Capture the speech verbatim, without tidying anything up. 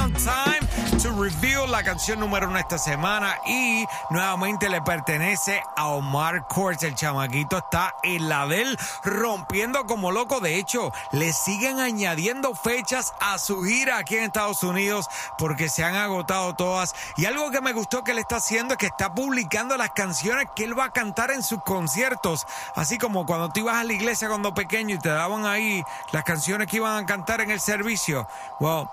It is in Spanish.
Around Time to Reveal, la canción número uno esta semana, y nuevamente le pertenece a Omar Courtz. El chamaquito está en la del rompiendo como loco. De hecho, le siguen añadiendo fechas a su gira aquí en Estados Unidos porque se han agotado todas. Y algo que me gustó que le está haciendo es que está publicando las canciones que él va a cantar en sus conciertos. Así como cuando tú ibas a la iglesia cuando pequeño y te daban ahí las canciones que iban a cantar en el servicio. Well,